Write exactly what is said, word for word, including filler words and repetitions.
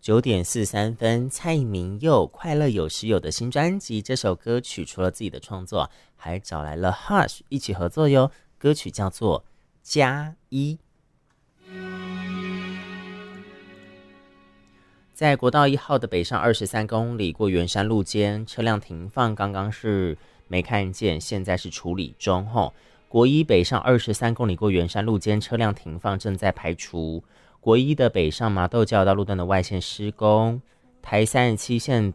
九点四十三分，蔡明佑《快乐有时有》的新专辑，这首歌曲除了自己的创作，还找来了 Hush 一起合作哟。歌曲叫做《加一》。在国道一号的北上二十三公里，过圆山路间，车辆停放，刚刚是没看见，现在是处理中吼。国一北上二十三公里，过圆山路间，车辆停放，正在排除。国一的北上麻豆交流道路段的外线施工，台三十七线